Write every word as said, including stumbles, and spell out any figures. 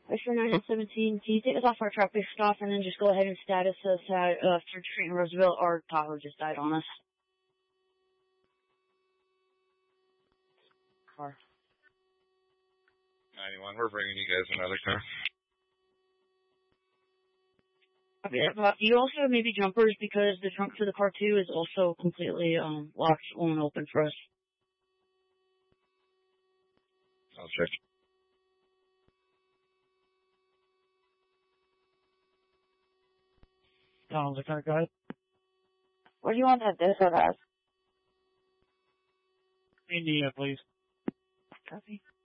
Extra nine and seventeen, can you take us off our traffic stop and then just go ahead and status us at uh, Third Street in Roosevelt? Our Tahoe just died on us. Car. ninety-one, we're bringing you guys another car. Okay, uh, you also have maybe jumpers because the trunk for the car two is also completely um locked, won't open for us. I'll check. Donald, the car guy. What do you want that disorder as? India, please. Copy.